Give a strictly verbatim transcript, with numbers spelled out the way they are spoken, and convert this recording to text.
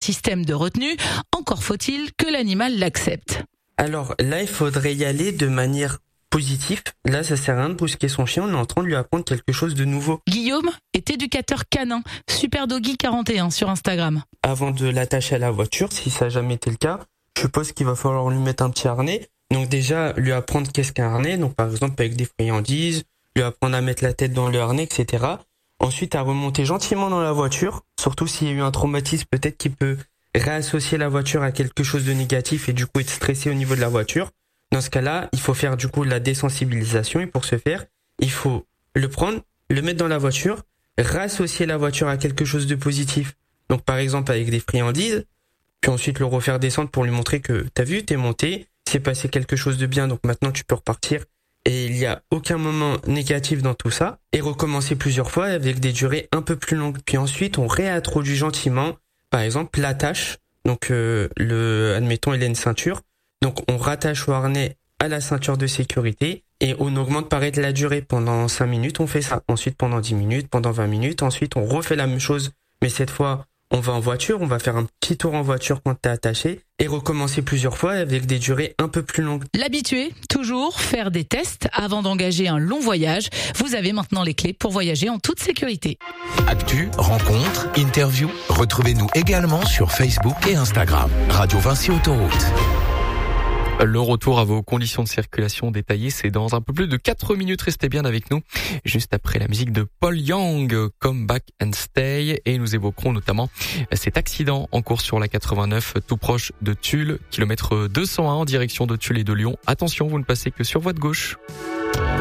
système de retenue. Encore faut-il que l'animal l'accepte. Alors là, il faudrait y aller de manière positive. Là, ça sert à rien de brusquer son chien, on est en train de lui apprendre quelque chose de nouveau. Guillaume est éducateur canin, SuperDoggy quarante et un sur Instagram. Avant de l'attacher à la voiture, si ça n'a jamais été le cas, je suppose qu'il va falloir lui mettre un petit harnais. Donc déjà, lui apprendre qu'est-ce qu'un harnais, donc par exemple avec des friandises, lui apprendre à mettre la tête dans le harnais, et cetera. Ensuite, à remonter gentiment dans la voiture, surtout s'il y a eu un traumatisme, peut-être qu'il peut réassocier la voiture à quelque chose de négatif et du coup être stressé au niveau de la voiture. Dans ce cas-là, il faut faire du coup la désensibilisation et pour ce faire, il faut le prendre, le mettre dans la voiture, réassocier la voiture à quelque chose de positif. Donc par exemple avec des friandises, puis ensuite le refaire descendre pour lui montrer que t'as vu, t'es monté, c'est passé quelque chose de bien, donc maintenant tu peux repartir. Et il n'y a aucun moment négatif dans tout ça. Et recommencer plusieurs fois avec des durées un peu plus longues. Puis ensuite, on réintroduit gentiment, par exemple, l'attache. Donc, euh, le, admettons, il a une ceinture. Donc, on rattache au harnais à la ceinture de sécurité. Et on augmente pareil la durée. Pendant cinq minutes, on fait ça. Ensuite, pendant dix minutes, pendant vingt minutes. Ensuite, on refait la même chose. Mais cette fois, on va en voiture. On va faire un petit tour en voiture quand t'es attaché. Et recommencer plusieurs fois avec des durées un peu plus longues. L'habitué, toujours faire des tests avant d'engager un long voyage. Vous avez maintenant les clés pour voyager en toute sécurité. Actu, rencontres, interviews. Retrouvez-nous également sur Facebook et Instagram. Radio Vinci Autoroute. Le retour à vos conditions de circulation détaillées, c'est dans un peu plus de quatre minutes. Restez bien avec nous. Juste après la musique de Paul Young, Come Back and Stay. Et nous évoquerons notamment cet accident en cours sur la quatre-vingt-neuf, tout proche de Tulle, kilomètre deux cent un en direction de Tulle et de Lyon. Attention, vous ne passez que sur voie de gauche.